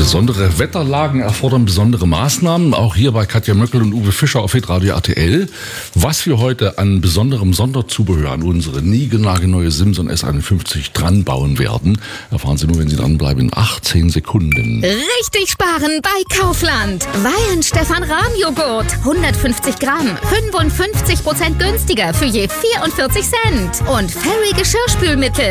Besondere Wetterlagen erfordern besondere Maßnahmen. Auch hier bei Katja Möckel und Uwe Fischer auf Hitradio RTL. Was wir heute an besonderem Sonderzubehör an unsere niegelnagelneue Simson S51 dran bauen werden, erfahren Sie nur, wenn Sie dranbleiben, in 18 Sekunden. Richtig sparen bei Kaufland. Weihen Stefan Rahm Joghurt. 150 Gramm. 55% günstiger für je 44 Cent. Und Fairy Geschirrspülmittel.